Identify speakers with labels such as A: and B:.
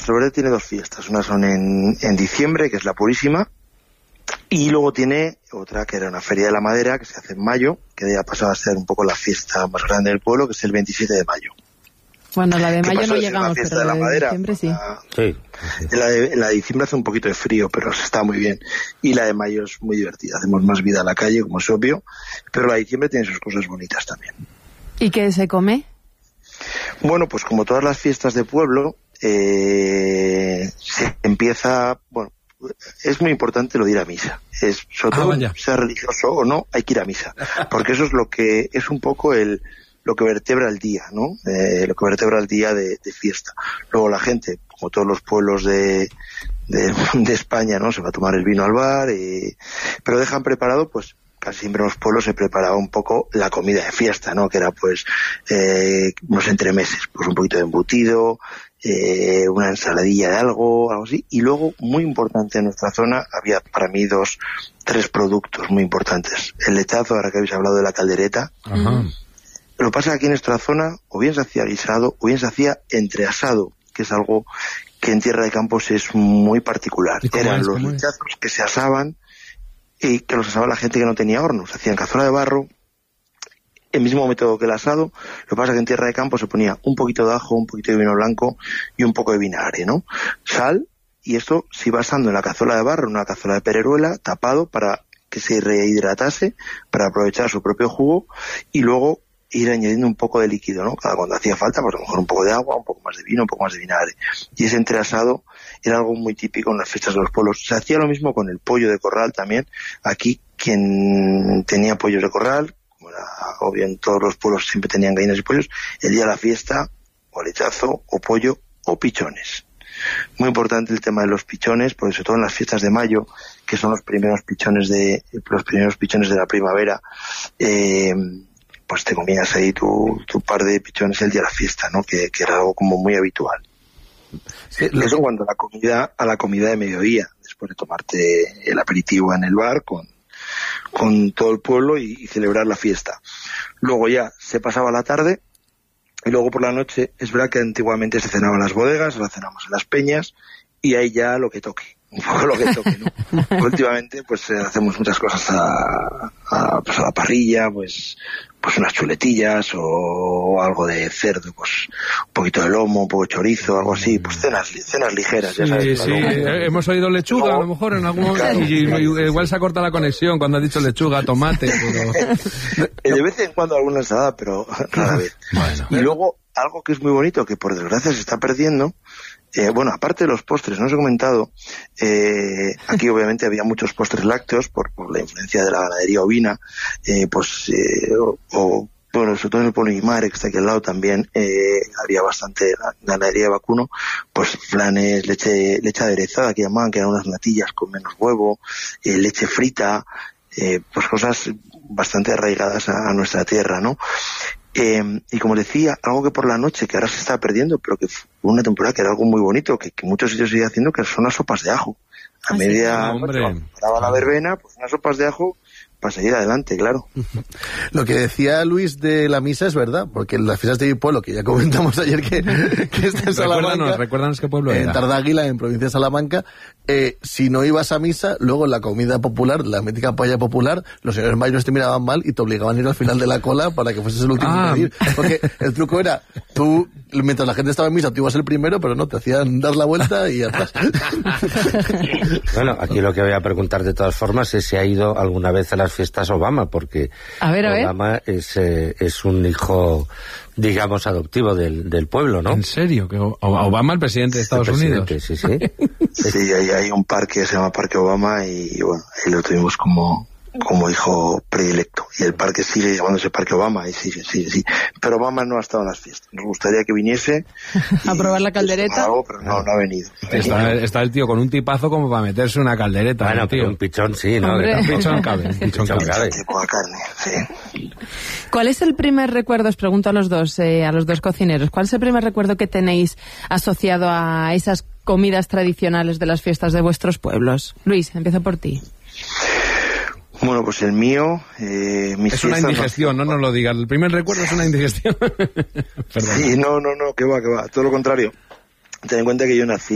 A: Castroverde tiene 2 fiestas. Una son en diciembre, que es la Purísima, y luego tiene otra que era una Feria de la Madera, que se hace en mayo, que ya ha pasado a ser un poco la fiesta más grande del pueblo, que es el 27 de mayo.
B: Bueno, la de mayo no llegamos, pero la de diciembre sí.
A: Sí. La de diciembre hace un poquito de frío, pero está muy bien. Y la de mayo es muy divertida. Hacemos más vida a la calle, como es obvio, pero la de diciembre tiene sus cosas bonitas también.
B: ¿Y qué se come?
A: Bueno, pues como todas las fiestas de pueblo, se empieza... Bueno, es muy importante lo de ir a misa. Sobre todo, sea religioso o no, hay que ir a misa. Porque eso es lo que es un poco lo que vertebra el día, ¿no? Lo que vertebra el día de fiesta. Luego la gente, como todos los pueblos de España, ¿no? Se va a tomar el vino al bar, pero dejan preparado, pues, casi siempre en los pueblos se preparaba un poco la comida de fiesta, ¿no? Que era, pues, unos entremeses, pues un poquito de embutido, una ensaladilla de algo así. Y luego, muy importante en nuestra zona, había para mí 3 productos muy importantes. El lechazo, ahora que habéis hablado de la caldereta. Ajá. Lo que pasa aquí en nuestra zona, o bien se hacía guisado, o bien se hacía entreasado, que es algo que en Tierra de Campos es muy particular. Eran los lechazos que se asaban, y que los asaba la gente que no tenía horno. Se hacía en cazuela de barro, el mismo método que el asado. Lo que pasa es que en Tierra de Campos se ponía un poquito de ajo, un poquito de vino blanco y un poco de vinagre, ¿no? Sal, y esto se iba asando en la cazuela de barro, en una cazuela de pereruela, tapado para que se rehidratase, para aprovechar su propio jugo, y luego ir añadiendo un poco de líquido, ¿no? Cada cuando hacía falta, pues a lo mejor un poco de agua, un poco más de vino, un poco más de vinagre. Y ese entreasado era algo muy típico en las fiestas de los pueblos. Se hacía lo mismo con el pollo de corral también. Aquí, quien tenía pollos de corral, como era obvio en todos los pueblos siempre tenían gallinas y pollos, el día de la fiesta, o lechazo, o pollo, o pichones. Muy importante el tema de los pichones, porque sobre todo en las fiestas de mayo, que son los primeros pichones de la primavera, pues te comías ahí tu par de pichones el día de la fiesta, ¿no? Que era algo como muy habitual. Sí, eso en cuanto a la comida de mediodía, después de tomarte el aperitivo en el bar con todo el pueblo y celebrar la fiesta. Luego ya se pasaba la tarde, y luego por la noche, es verdad que antiguamente se cenaba en las bodegas, ahora cenamos en las peñas, y ahí ya lo que toque. Un poco lo que toque, ¿no? Últimamente pues hacemos muchas cosas a la parrilla, pues unas chuletillas o algo de cerdo, pues un poquito de lomo, un poco de chorizo, algo así, pues cenas ligeras, ya sabes.
C: Sí, hemos oído lechuga, a lo mejor en algún momento, y igual se ha cortado la conexión cuando has dicho lechuga, tomate, pero...
A: De vez en cuando alguna ensalada, pero rara vez. Bueno. Y luego algo que es muy bonito, que por desgracia se está perdiendo. Bueno, aparte de los postres, no os he comentado, aquí obviamente había muchos postres lácteos por la influencia de la ganadería ovina, bueno, sobre todo en el pueblo de Guimar, que está aquí al lado también, había bastante ganadería vacuno, pues flanes, leche aderezada que llamaban, que eran unas natillas con menos huevo, leche frita, pues cosas bastante arraigadas a nuestra tierra, ¿no? Y como decía, algo que por la noche, que ahora se está perdiendo, pero que fue una temporada que era algo muy bonito, que muchos sitios siguen haciendo, que son las sopas de ajo. A media noche, paraba la verbena, pues unas sopas de ajo para seguir adelante, claro.
D: Lo que decía Luis de la misa es verdad, porque en las fiestas de mi pueblo, que ya comentamos ayer que está en Salamanca...
C: Recuérdanos qué pueblo era.
D: En Tardáguila, en provincia de Salamanca, si no ibas a misa, luego en la comida popular, la mítica paella popular, los señores mayores te miraban mal y te obligaban a ir al final de la cola para que fueses el último en ir. Porque el truco era, tú, mientras la gente estaba en misa, tú ibas el primero, pero no, te hacían dar la vuelta y atrás.
E: Bueno, aquí lo que voy a preguntar de todas formas es si ha ido alguna vez a las fiestas Obama, porque Obama es un hijo, digamos, adoptivo del pueblo, ¿no?
C: ¿En serio? ¿Que Obama, el presidente de Estados Unidos?
A: Sí. Sí, hay un parque que se llama Parque Obama y bueno, ahí lo tuvimos como hijo predilecto. Y el parque sigue llamándose Parque Obama y sigue. Pero Obama no ha estado en las fiestas. Nos gustaría que viniese
B: a probar la caldereta.
A: Pero no ha venido.
C: Está el tío con un tipazo como para meterse una caldereta.
E: Bueno,
C: tío.
E: Un pichón sí, ¿no?
C: Un pichón cabe.
A: Con carne, sí.
B: ¿Cuál es el primer recuerdo? Os pregunto a los dos cocineros. ¿Cuál es el primer recuerdo que tenéis asociado a esas comidas tradicionales de las fiestas de vuestros pueblos? Luis, empiezo por ti.
A: Bueno, pues el mío...
C: es una indigestión, no nos lo digas. El primer recuerdo es una indigestión.
A: Sí, no, que va. Todo lo contrario. Ten en cuenta que yo nací